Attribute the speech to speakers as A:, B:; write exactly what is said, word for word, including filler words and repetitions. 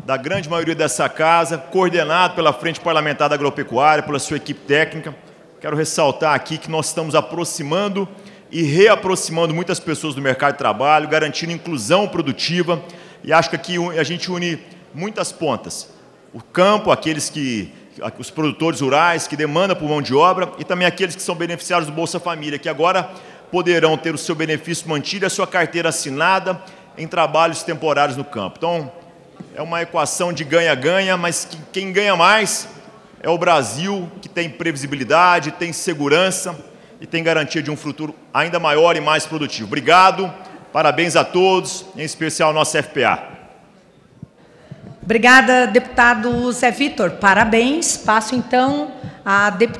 A: da grande maioria dessa casa, coordenado pela Frente Parlamentar da Agropecuária, pela sua equipe técnica. Quero ressaltar aqui que nós estamos aproximando e reaproximando muitas pessoas do mercado de trabalho, garantindo inclusão produtiva, e acho que aqui a gente une muitas pontas. O campo, aqueles que, os produtores rurais que demandam por mão de obra, e também aqueles que são beneficiários do Bolsa Família, que agora poderão ter o seu benefício mantido e a sua carteira assinada em trabalhos temporários no campo. Então, é uma equação de ganha-ganha, mas que quem ganha mais é o Brasil, que tem previsibilidade, tem segurança e tem garantia de um futuro ainda maior e mais produtivo. Obrigado, parabéns a todos, em especial ao nosso F P A.
B: Obrigada, deputado Zé Vitor. Parabéns. Passo, então, a deputada